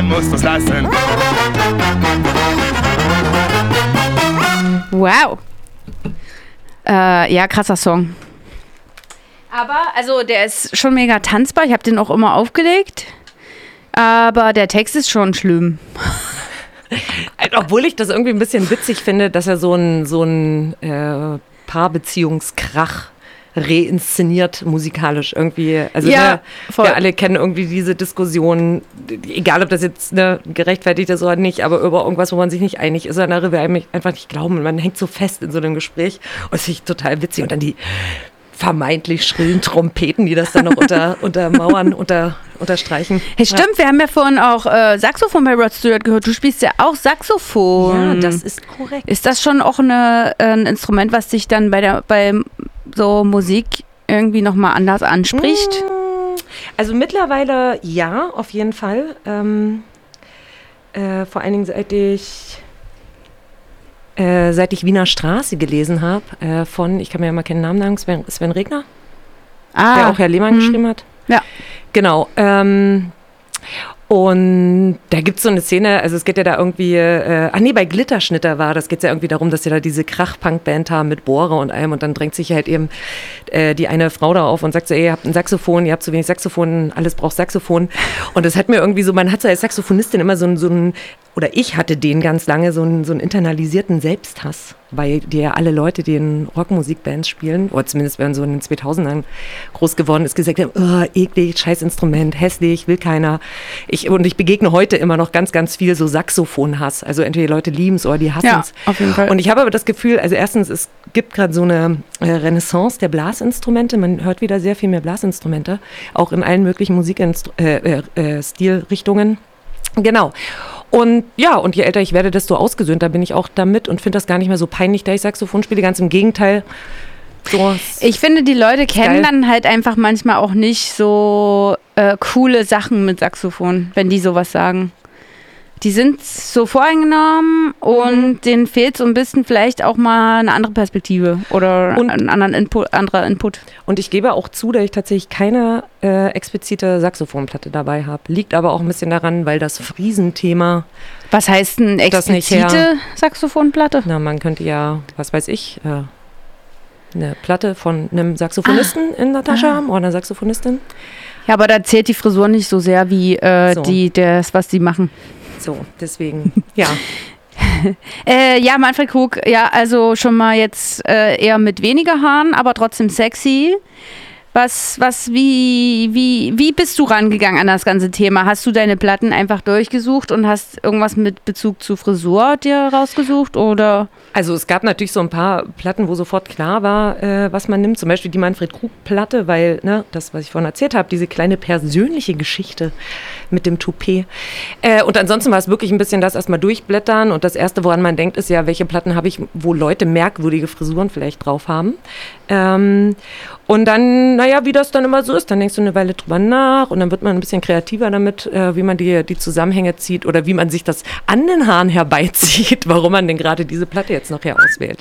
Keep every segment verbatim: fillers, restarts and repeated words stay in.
man muss loslassen. Wow. Äh, ja, krasser Song. Aber, also, der ist schon mega tanzbar. Ich habe den auch immer aufgelegt. Aber der Text ist schon schlimm. Obwohl ich das irgendwie ein bisschen witzig finde, dass er so ein, so ein äh, Paarbeziehungskrach reinszeniert musikalisch irgendwie. Also ja, ne, wir alle kennen irgendwie diese Diskussion, egal ob das jetzt ne, gerechtfertigt ist oder nicht, aber über irgendwas, wo man sich nicht einig ist, dann darüber einfach nicht glauben. Man hängt so fest in so einem Gespräch und das finde ich total witzig. Und dann die vermeintlich schrillen Trompeten, die das dann noch unter, untermauern, unter, unterstreichen. Hey, stimmt, ja. Wir haben ja vorhin auch äh, Saxophon bei Rod Stewart gehört. Du spielst ja auch Saxophon. Ja, das ist korrekt. Ist das schon auch eine, ein Instrument, was dich dann bei der bei so Musik irgendwie nochmal anders anspricht? Also mittlerweile ja, auf jeden Fall. Ähm, äh, vor allen Dingen seit ich Äh, seit ich Wiener Straße gelesen habe, äh, von, ich kann mir ja mal keinen Namen sagen, Sven, Sven Regner, ah, der auch Herr Lehmann hm. geschrieben hat. Ja. Genau. Ähm, und da gibt es so eine Szene, also es geht ja da irgendwie, äh, ach nee, bei Glitterschnitter war, das geht ja irgendwie darum, dass sie da diese Krach-Punk-Band haben mit Bohrer und allem und dann drängt sich halt eben äh, die eine Frau da auf und sagt so, ey, ihr habt ein Saxophon, ihr habt zu wenig Saxophon, alles braucht Saxophon. Und das hat mir irgendwie so, man hat so als Saxophonistin immer so ein, so ein oder ich hatte den ganz lange, so einen, so einen internalisierten Selbsthass, weil die ja alle Leute, die in Rockmusikbands spielen, oder zumindest wenn so in den zweitausendern groß geworden ist, gesagt haben, oh, eklig, scheiß Instrument, hässlich, will keiner. Ich, und ich begegne heute immer noch ganz, ganz viel so Saxophonhass. Also entweder die Leute lieben es oder die hassen es. Ja, auf jeden Fall. Und ich habe aber das Gefühl, also erstens, es gibt gerade so eine äh, Renaissance der Blasinstrumente. Man hört wieder sehr viel mehr Blasinstrumente, auch in allen möglichen Musikstilrichtungen. Äh, äh, Stilrichtungen. Genau. Und ja, und je älter ich werde, desto ausgesöhnter bin ich auch damit und finde das gar nicht mehr so peinlich, da ich Saxophon spiele. Ganz im Gegenteil. So, ich finde, die Leute kennen geil. Dann halt einfach manchmal auch nicht so äh, coole Sachen mit Saxophon, wenn die sowas sagen. Die sind so voreingenommen und mhm. denen fehlt so ein bisschen vielleicht auch mal eine andere Perspektive oder und, ein anderen Input, anderer Input. Und ich gebe auch zu, dass ich tatsächlich keine äh, explizite Saxophonplatte dabei habe. Liegt aber auch ein bisschen daran, weil das Friesenthema. Was heißt eine explizite Saxophonplatte? Na, man könnte ja, was weiß ich, äh, eine Platte von einem Saxophonisten ah. in der Tasche ah. haben oder einer Saxophonistin. Ja, aber da zählt die Frisur nicht so sehr wie äh, so. die, das, was die machen. So, deswegen, ja. äh, ja, Manfred Krug, ja, also schon mal jetzt äh, eher mit weniger Haaren, aber trotzdem sexy. Was, was, wie, wie, wie bist du rangegangen an das ganze Thema? Hast du deine Platten einfach durchgesucht und hast irgendwas mit Bezug zu Frisur dir rausgesucht, oder? Also es gab natürlich so ein paar Platten, wo sofort klar war, äh, was man nimmt. Zum Beispiel die Manfred Krug-Platte, weil, ne, das, was ich vorhin erzählt habe, diese kleine persönliche Geschichte mit dem Toupet. Äh, und ansonsten war es wirklich ein bisschen das erstmal durchblättern. Und das Erste, woran man denkt, ist ja, welche Platten habe ich, wo Leute merkwürdige Frisuren vielleicht drauf haben. Ähm, und dann, naja, wie das dann immer so ist, dann denkst du eine Weile drüber nach und dann wird man ein bisschen kreativer damit, äh, wie man die, die Zusammenhänge zieht oder wie man sich das an den Haaren herbeizieht, warum man denn gerade diese Platte jetzt nachher auswählt.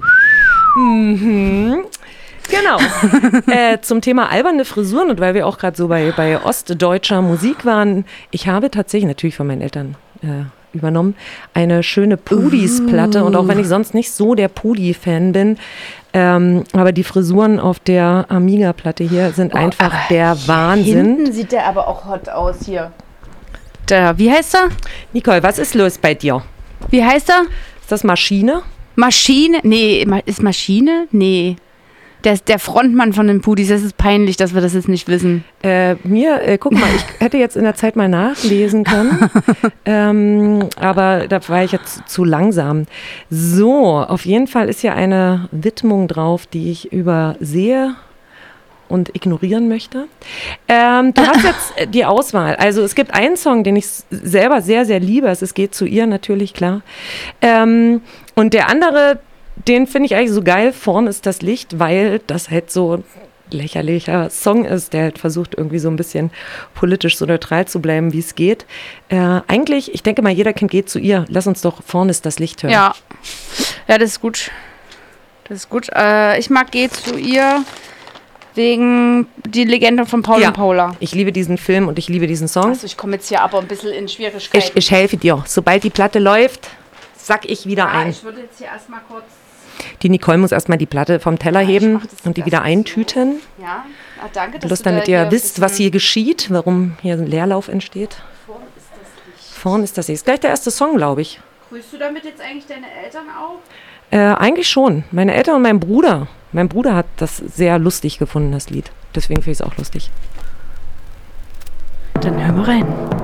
Mhm. Genau. äh, zum Thema alberne Frisuren und weil wir auch gerade so bei, bei ostdeutscher Musik waren, ich habe tatsächlich natürlich von meinen Eltern äh, übernommen, eine schöne Pudis-Platte. Und auch wenn ich sonst nicht so der Pudi-Fan bin, ähm, aber die Frisuren auf der Amiga-Platte hier sind oh, einfach der Wahnsinn. Hinten sieht der aber auch hot aus hier. Der, wie heißt er? Nicole, was ist los bei dir? Wie heißt er? Ist das Maschine? Maschine? Nee, ist Maschine? Nee. Der, der Frontmann von den Pudis, das ist peinlich, dass wir das jetzt nicht wissen. Äh, mir, äh, guck mal, ich hätte jetzt in der Zeit mal nachlesen können, ähm, aber da war ich jetzt zu langsam. So, auf jeden Fall ist hier eine Widmung drauf, die ich übersehe und ignorieren möchte. Ähm, du hast jetzt die Auswahl. Also es gibt einen Song, den ich selber sehr, sehr liebe. Es geht zu ihr natürlich, klar. Ähm, und der andere, den finde ich eigentlich so geil, Vorn ist das Licht, weil das halt so ein lächerlicher Song ist, der halt versucht irgendwie so ein bisschen politisch so neutral zu bleiben, wie es geht. Äh, eigentlich, ich denke mal, jeder Kind geht zu ihr. Lass uns doch Vorn ist das Licht hören. Ja, ja, das ist gut. Das ist gut. Äh, ich mag Geh zu ihr, Wegen die Legende von Paul Ja. und Paula. Ich liebe diesen Film und ich liebe diesen Song. Also ich komme jetzt hier aber ein bisschen in Schwierigkeiten. Ich, ich helfe dir. Sobald die Platte läuft, sack ich wieder ja, ein. ich würde jetzt hier erstmal kurz... Die Nicole muss erstmal die Platte vom Teller Ja, ich heben mach das und die erst wieder so. eintüten. Ja, ah, danke, dass Bloß du da damit hier ihr ein wisst, bisschen- was hier geschieht, warum hier ein Leerlauf entsteht. Vorn ist das Licht. Vorn ist das hier. Ist gleich der erste Song, glaube ich. Grüßt du damit jetzt eigentlich deine Eltern auch? Äh, eigentlich schon. Meine Eltern und mein Bruder. Mein Bruder hat das sehr lustig gefunden, das Lied. Deswegen finde ich es auch lustig. Dann hören wir rein.